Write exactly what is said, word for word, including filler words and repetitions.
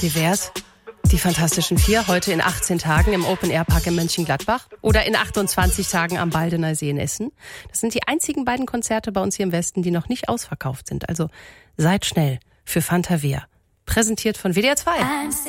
Wie wär's? Die Fantastischen Vier heute in achtzehn Tagen im Open-Air-Park in Mönchengladbach oder in achtundzwanzig Tagen am Baldener See in Essen. Das sind die einzigen beiden Konzerte bei uns hier im Westen, die noch nicht ausverkauft sind. Also seid schnell für Fantavia. Präsentiert von W D R zwei.